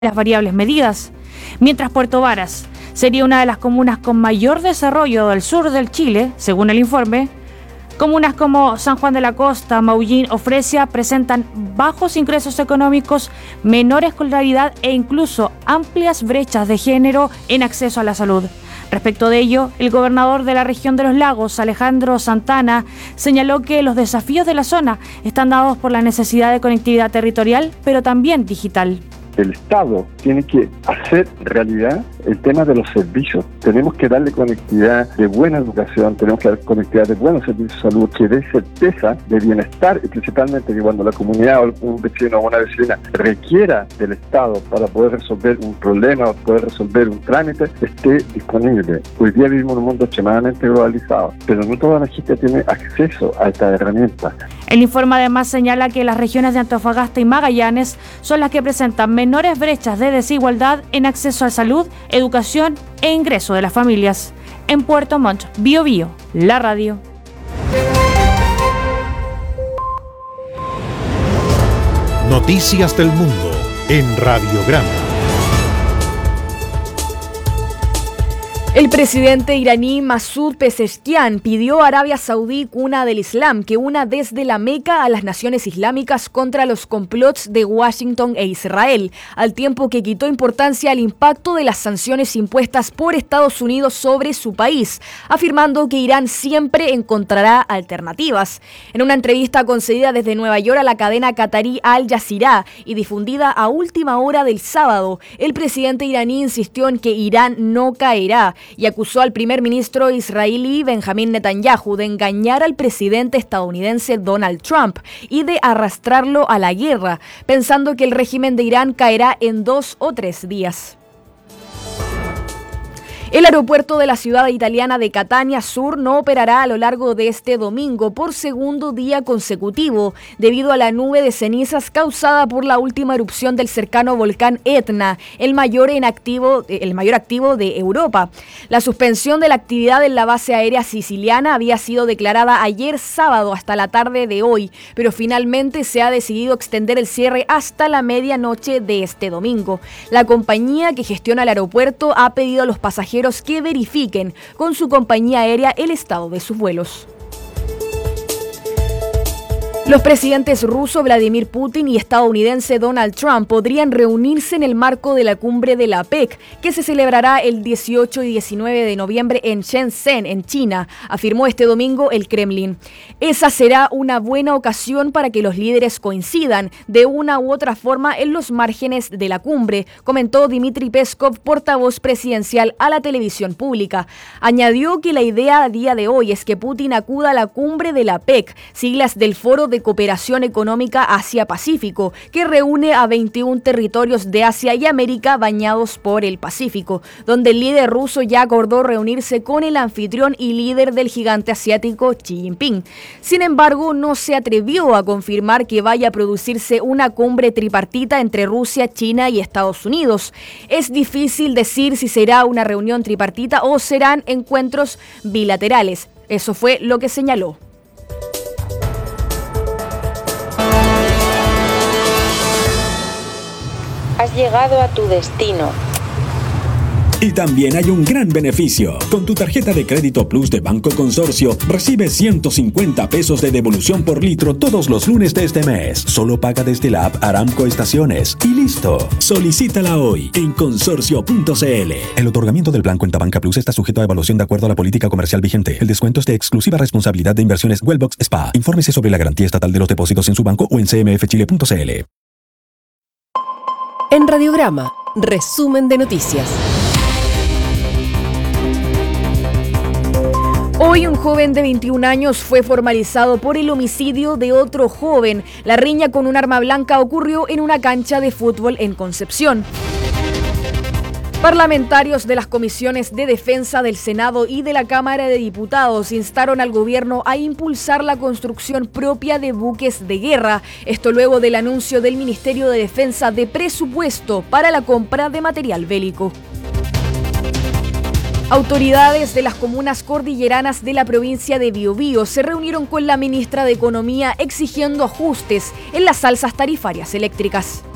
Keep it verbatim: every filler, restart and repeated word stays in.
las variables medidas, mientras Puerto Varas sería una de las comunas con mayor desarrollo del sur del Chile, según el informe. Comunas como San Juan de la Costa, Maullín o Fresia presentan bajos ingresos económicos, menor escolaridad e incluso amplias brechas de género en acceso a la salud. Respecto de ello, el gobernador de la región de los lagos, Alejandro Santana, señaló que los desafíos de la zona están dados por la necesidad de conectividad territorial, pero también digital. El Estado tiene que hacer realidad el tema de los servicios. Tenemos que darle conectividad de buena educación, tenemos que dar conectividad de buenos servicios de salud, que dé certeza de bienestar y principalmente que cuando la comunidad o un vecino o una vecina requiera del Estado para poder resolver un problema o poder resolver un trámite, esté disponible. Hoy día vivimos en un mundo extremadamente globalizado, pero no toda la gente tiene acceso a estas herramientas. El informe además señala que las regiones de Antofagasta y Magallanes son las que presentan menores brechas de desigualdad en acceso a salud, educación e ingreso de las familias. En Puerto Montt, Bio Bio, la radio. Noticias del Mundo en Radiograma. El presidente iraní Masoud Pezeshkian pidió a Arabia Saudí, cuna del Islam, que una desde la Meca a las naciones islámicas contra los complots de Washington e Israel, al tiempo que quitó importancia al impacto de las sanciones impuestas por Estados Unidos sobre su país, afirmando que Irán siempre encontrará alternativas. En una entrevista concedida desde Nueva York a la cadena qatarí Al Jazeera y difundida a última hora del sábado, el presidente iraní insistió en que Irán no caerá y acusó al primer ministro israelí Benjamín Netanyahu de engañar al presidente estadounidense Donald Trump y de arrastrarlo a la guerra, pensando que el régimen de Irán caerá en dos o tres días. El aeropuerto de la ciudad italiana de Catania Sur no operará a lo largo de este domingo por segundo día consecutivo debido a la nube de cenizas causada por la última erupción del cercano volcán Etna, el mayor en activo, el mayor activo de Europa. La suspensión de la actividad en la base aérea siciliana había sido declarada ayer sábado hasta la tarde de hoy, pero finalmente se ha decidido extender el cierre hasta la medianoche de este domingo. La compañía que gestiona el aeropuerto ha pedido a los pasajeros que verifiquen con su compañía aérea el estado de sus vuelos. Los presidentes ruso Vladimir Putin y estadounidense Donald Trump podrían reunirse en el marco de la cumbre de la P E C, que se celebrará el dieciocho y diecinueve de noviembre en Shenzhen, en China, afirmó este domingo el Kremlin. Esa será una buena ocasión para que los líderes coincidan de una u otra forma en los márgenes de la cumbre, comentó Dmitry Peskov, portavoz presidencial a la televisión pública. Añadió que la idea a día de hoy es que Putin acuda a la cumbre de la P E C, siglas del Foro de Cooperación Económica Asia-Pacífico, que reúne a veintiún territorios de Asia y América bañados por el Pacífico, donde el líder ruso ya acordó reunirse con el anfitrión y líder del gigante asiático Xi Jinping. Sin embargo, no se atrevió a confirmar que vaya a producirse una cumbre tripartita entre Rusia, China y Estados Unidos. Es difícil decir si será una reunión tripartita o serán encuentros bilaterales. Eso fue lo que señaló. Has llegado a tu destino. Y también hay un gran beneficio. Con tu tarjeta de crédito Plus de Banco Consorcio, recibes ciento cincuenta pesos de devolución por litro todos los lunes de este mes. Solo paga desde la app Aramco Estaciones. Y listo. Solicítala hoy en consorcio punto c l. El otorgamiento del plan Cuentabanca Plus está sujeto a evaluación de acuerdo a la política comercial vigente. El descuento es de exclusiva responsabilidad de Inversiones Wellbox S P A. Infórmese sobre la garantía estatal de los depósitos en su banco o en c m f chile punto c l. En Radiograma, resumen de noticias. Hoy un joven de veintiún años fue formalizado por el homicidio de otro joven. La riña con un arma blanca ocurrió en una cancha de fútbol en Concepción. Parlamentarios de las comisiones de defensa del Senado y de la Cámara de Diputados instaron al gobierno a impulsar la construcción propia de buques de guerra. Esto luego del anuncio del Ministerio de Defensa de presupuesto para la compra de material bélico. Autoridades de las comunas cordilleranas de la provincia de Biobío se reunieron con la ministra de Economía exigiendo ajustes en las alzas tarifarias eléctricas.